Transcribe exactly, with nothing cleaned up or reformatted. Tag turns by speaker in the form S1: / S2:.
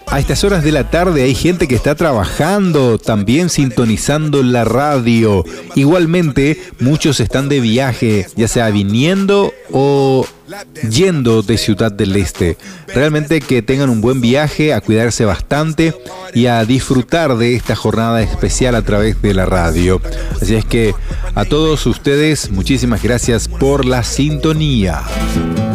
S1: A estas horas de la tarde hay gente que está trabajando, también sintonizando la radio. Igualmente, muchos están de viaje, ya sea viniendo o yendo de Ciudad del Este. Realmente que tengan un buen viaje, a cuidarse bastante y a disfrutar de esta jornada especial a través de la radio. Así es que a todos ustedes, muchísimas gracias por la sintonía.